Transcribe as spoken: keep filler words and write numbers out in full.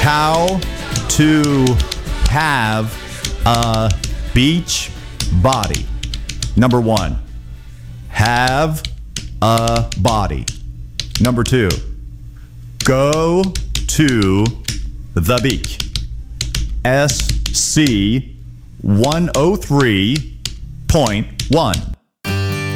How to have a beach body. Number one, have a body. Number two, go to the beach. S C one oh three point one.